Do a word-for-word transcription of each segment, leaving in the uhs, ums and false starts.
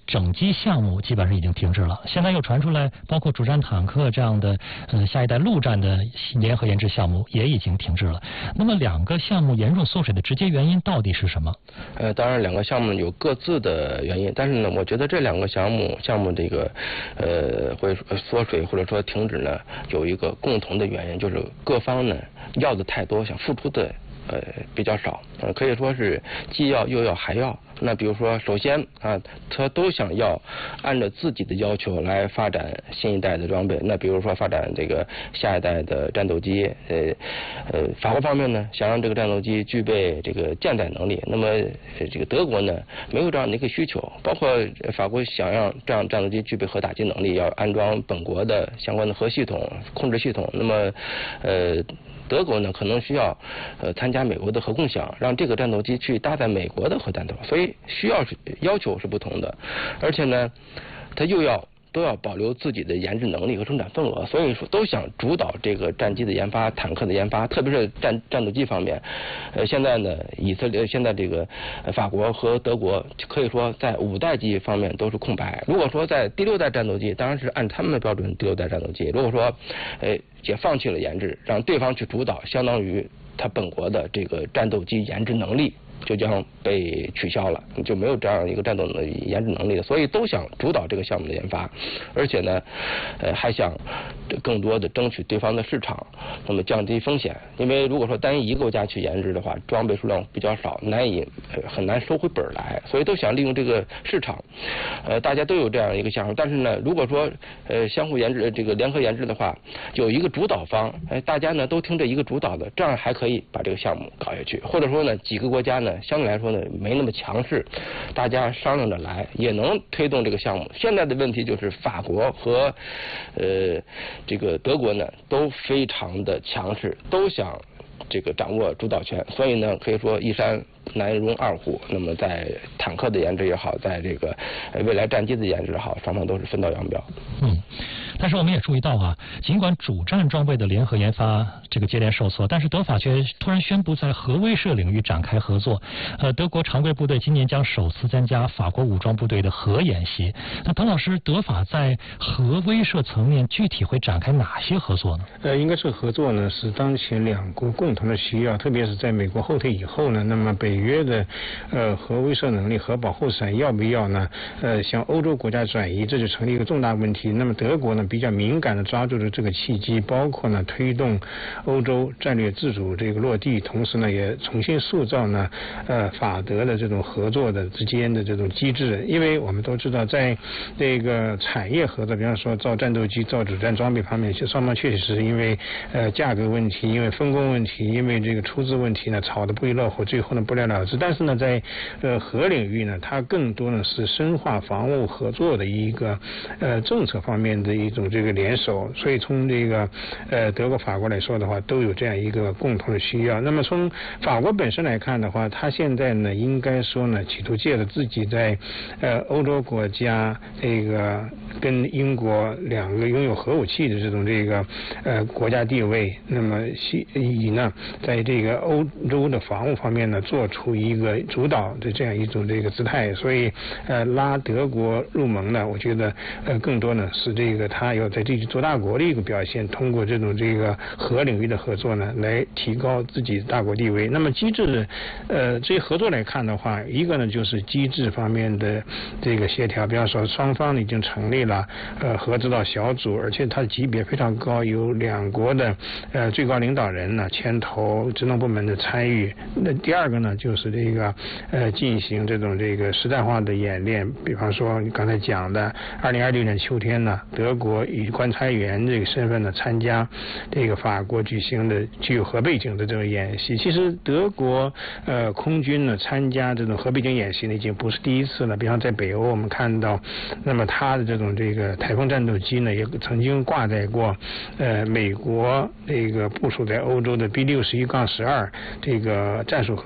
整机项目基本上已经停滞了。现在又传出来，包括主战坦克这样的呃下一代陆战的联合研制项目也已经停滞了。那么两个项目严重缩水的直接原因到底是什么？ 呃，当然两个项目有各自的原因，但是呢，我觉得这两个项目项目这个呃会缩水或者说停止呢，有一个共同的原因，就是各方呢要的太多，想付出的呃比较少，呃可以说是既要又要还要。那比如说，首先啊，他都想要按照自己的要求来发展新一代的装备。那比如说发展这个下一代的战斗机，呃呃，法国方面呢想让这个战斗机具备这个舰载能力，那么这个德国呢没有这样的一个需求。包括法国想让这样战斗机具备核打击能力，要安装本国的相关的核系统、控制系统。那么呃。德国呢可能需要呃参加美国的核共享，让这个战斗机去搭载美国的核弹头，所以需要是要求是不同的，而且呢，它又要都要保留自己的研制能力和生产份额，所以说都想主导这个战机的研发、坦克的研发，特别是战战斗机方面。呃，现在呢，以色列现在这个、呃、法国和德国可以说在五代机方面都是空白。如果说在第六代战斗机，当然是按他们的标准第六代战斗机。如果说呃也放弃了研制，让对方去主导，相当于他本国的这个战斗机研制能力就将被取消了，就没有这样一个战斗的研制能力了，所以都想主导这个项目的研发，而且呢，呃，还想更多的争取对方的市场，那么降低风险。因为如果说单一一个国家去研制的话，装备数量比较少，难以、呃、很难收回本来，所以都想利用这个市场。呃，大家都有这样一个想法，但是呢，如果说呃相互研制这个联合研制的话，有一个主导方，哎，大家呢都听这一个主导的，这样还可以把这个项目搞下去，或者说呢几个国家呢。相对来说呢，没那么强势，大家商量着来，也能推动这个项目。现在的问题就是法国和呃这个德国呢都非常的强势，都想这个掌握主导权，所以呢，可以说一山难容二虎。那么在坦克的研制也好，在这个未来战机的研制也好，双方都是分道扬镳。 嗯。但是我们也注意到啊，尽管主战装备的联合研发这个接连受挫，但是德法却突然宣布在核威慑领域展开合作。呃，德国常规部队今年将首次参加法国武装部队的核演习。那滕老师，德法在核威慑层面具体会展开哪些合作呢？ 呃，应该是合作呢是当前两国共同的需要，特别是在美国后退以后呢，那么北约的呃核威慑能力、核保护伞要不要呢？呃，向欧洲国家转移，这就成了一个重大问题。那么德国呢？比较敏感的抓住了这个契机，包括呢推动欧洲战略自主这个落地，同时呢也重新塑造呢呃法德的这种合作的之间的这种机制。因为我们都知道，在这个产业合作，比方说造战斗机、造主战装备方面，双方确实是因为呃价格问题、因为分工问题、因为这个出资问题呢吵得不亦乐乎，最后呢不了了之。但是呢在呃核领域呢，它更多呢是深化防务合作的一个呃政策方面的一种这个联手，所以从这个呃德国、法国来说的话，都有这样一个共同的需要。那么从法国本身来看的话，它现在呢，应该说呢，企图借着自己在呃欧洲国家这个跟英国两个拥有核武器的这种这个呃国家地位，那么以呢，在这个欧洲的防务方面呢，做出一个主导的这样一种这个姿态。所以呃拉德国入盟呢，我觉得呃更多呢是这个他。要在这个做大国的一个表现，通过这种这个核领域的合作呢，来提高自己大国地位。那么机制，呃，这些合作来看的话，一个呢就是机制方面的这个协调，比方说双方已经成立了呃核指导小组，而且它的级别非常高，有两国的呃最高领导人呢牵头，职能部门的参与。那第二个呢就是这个呃进行这种这个实战化的演练，比方说你刚才讲的，二零二六年秋天呢，德国以观察员这个身份呢参加这个法国举行的具有核背景的这种演习。其实德国呃空军呢参加这种核背景演习呢已经不是第一次了。比方在北欧我们看到，那么它的这种这个台风战斗机呢也曾经挂载过呃美国这个部署在欧洲的 B 六十一杠十二这个战术核武器。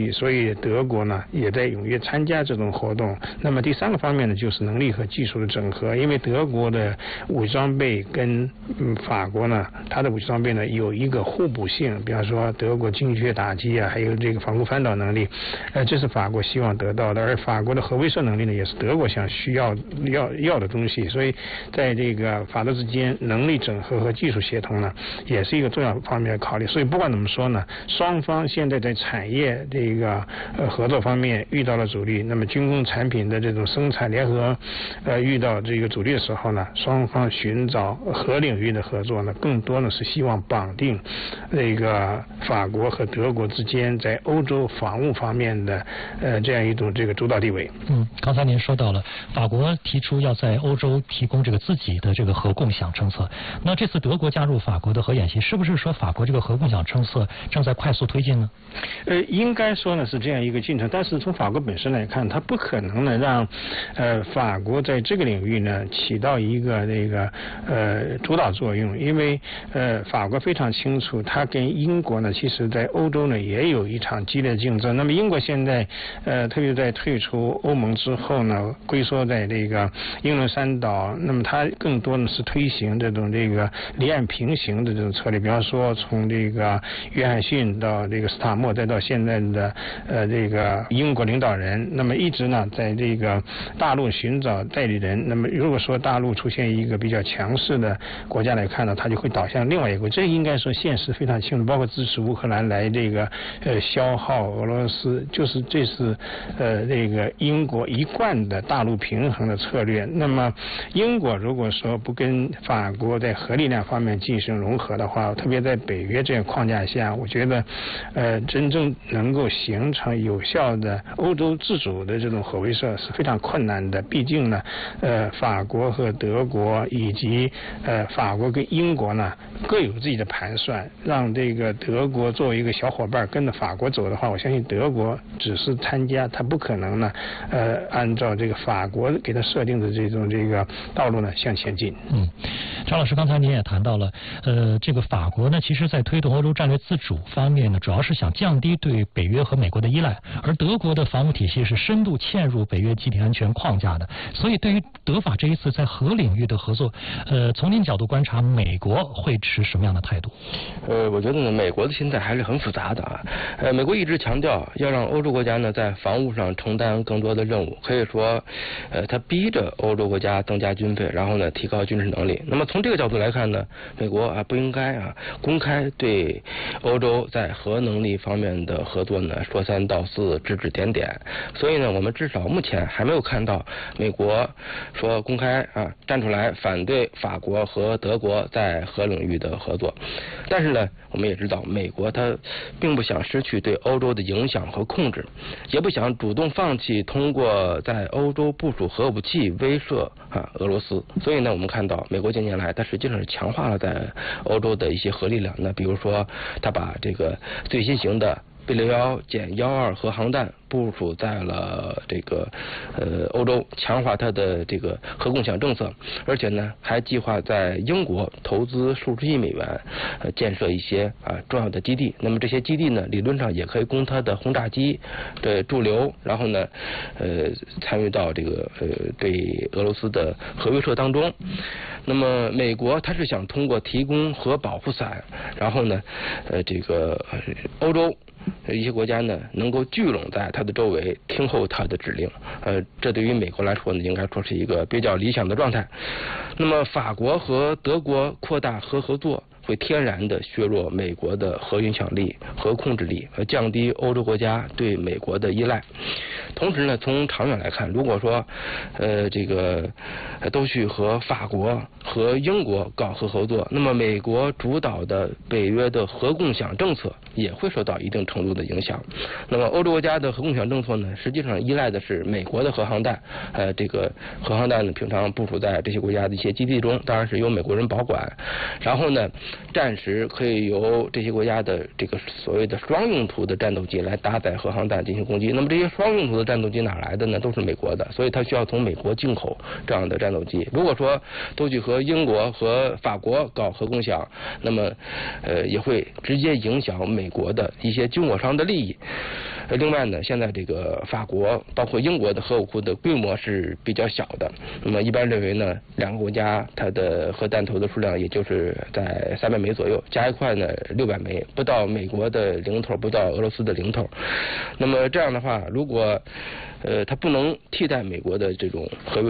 系，所以德国呢也在踊跃参加这种活动。那么第三个方面呢，就是能力和技术的整合，因为德国的武器装备跟嗯法国呢，它的武器装备呢有一个互补性，比方说德国精确打击啊，还有这个防空翻导能力，呃，这是法国希望得到的，而法国的核威慑能力呢，也是德国想需要要要的东西，所以在这个法德之间能力整合和技术协同呢，也是一个重要方面的考虑。所以不管怎么说呢，双方现在在产业这个呃合作方面遇到了阻力，那么军工产品的这种生产联合呃遇到这个阻力的时候呢，双方寻找核领域的合作呢，更多呢是希望绑定那个法国和德国之间在欧洲防务方面的呃这样一种这个主导地位。 嗯，刚才您说到了法国提出要在欧洲提供这个自己的这个核共享政策，那这次德国加入法国的核演习，是不是说法国这个核共享政策正在快速推进呢？ 呃，应该说呢是这样一个进程，但是从法国本身来看，它不可能呢让呃法国在这个领域呢起到一个那个呃主导作用，因为呃法国非常清楚，它跟英国呢其实在欧洲呢也有一场激烈的竞争。那么英国现在呃特别在退出欧盟之后呢，龟缩在这个英伦三岛，那么它更多呢是推行这种这个离岸平行的这种策略，比方说从这个约翰逊到这个斯塔默，再到现在的呃这个英国领导人，那么一直呢在这个大陆寻找代理人。那么如果说大陆出现一个比较强势的国家来看呢，它就会导向另外一个，这应该说现实非常清楚，包括支持乌克兰来这个呃消耗俄罗斯，就是这是呃这个英国一贯的大陆平衡的策略。那么英国如果说不跟法国在核力量方面进行融合的话，特别在北约这样框架下，我觉得呃真正能够形成有效的欧洲自主的这种核威慑是非常困难的。毕竟呢呃法国和德国以及呃法国跟英国呢各有自己的盘算，让这个德国作为一个小伙伴跟着法国走的话，我相信德国只是参加，他不可能呢呃按照这个法国给他设定的这种这个道路呢向前进。 嗯，张老师，刚才您也谈到了，呃，这个法国呢，其实在推动欧洲战略自主方面呢，主要是想降低对北约和美国的依赖，而德国的防务体系是深度嵌入北约集体安全框架的，所以对于德法这一次在核领域的合作，呃，从您角度观察，美国会持什么样的态度？ 呃，我觉得呢，美国的心态还是很复杂的啊。呃，美国一直强调要让欧洲国家呢在防务上承担更多的任务，可以说，呃，他逼着欧洲国家增加军费，然后呢提高军事能力。那么从这个角度来看呢，美国啊不应该啊公开对欧洲在核能力方面的合作呢说三道四、指指点点。所以呢，我们至少目前还没有看到美国说公开啊站出来反对法国和德国在核领域的合作。但是呢，我们也知道美国它并不想失去对欧洲的影响和控制，也不想主动放弃通过在欧洲部署核武器威慑啊俄罗斯。所以呢，我们看到美国近年来它实际上是强化了在欧洲的一些核力量。那比如说，它把这个最新型的B六幺减幺二核航弹部署在了这个呃欧洲，强化它的这个核共享政策，而且呢还计划在英国投资数十亿美元，呃建设一些啊重要的基地。那么这些基地呢，理论上也可以供它的轰炸机的驻留，然后呢呃参与到这个呃对俄罗斯的核威慑当中。那么美国它是想通过提供核保护伞，然后呢呃这个欧洲一些国家呢能够聚拢在它的周围，听候它的指令。呃，这对于美国来说呢，应该说是一个比较理想的状态。那么法国和德国扩大核合作，会天然的削弱美国的核影响力、核控制力，和降低欧洲国家对美国的依赖。同时呢，从长远来看，如果说呃这个都去和法国和英国搞核合作，那么美国主导的北约的核共享政策也会受到一定程度的影响。那么欧洲国家的核共享政策呢，实际上依赖的是美国的核航弹，呃这个核航弹呢平常部署在这些国家的一些基地中，当然是由美国人保管，然后呢暂时可以由这些国家的这个所谓的双用途的战斗机来搭载核航弹进行攻击。那么这些双用途的战斗机哪来的呢？都是美国的，所以它需要从美国进口这样的战斗机。如果说都去和英国和法国搞核共享，那么呃也会直接影响美国的一些军火商的利益。 另外呢，现在这个法国包括英国的核武库的规模是比较小的，那么一般认为呢，两个国家它的核弹头的数量也就是在三百枚左右，加一块呢六百枚，不到美国的零头，不到俄罗斯的零头。那么这样的话，如果呃它不能替代美国的这种核威